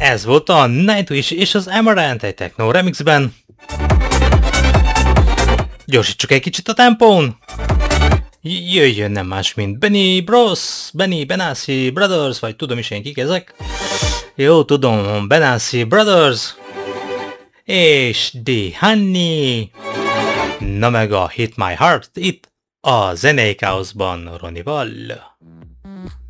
Ez volt a Nightwish és az Amaranth egy Techno remixben. Gyorsítsuk egy kicsit a tempón. Jöjjön nem más, mint Benny Bros, Benny Benassi Brothers, vagy tudom is én kik ezek. Jó, tudom, Benassi Brothers és The Honey. Na meg a Hit My Heart itt a Zenei Káoszban Ronival.